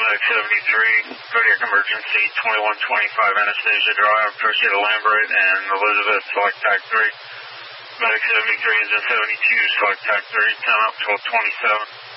Medic 73, cardiac emergency, 2125 Anastasia Drive, proceed to Lambert and Elizabeth, select TAC 3. Medic 73, engine 72, select TAC 3, time out 1227.